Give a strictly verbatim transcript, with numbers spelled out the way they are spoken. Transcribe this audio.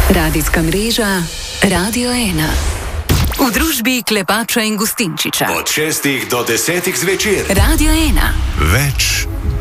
Radijska mreža Radio ena. V družbi Klepača in Gustinčiča. Od šestih do desetih zvečer. Radio ena. Več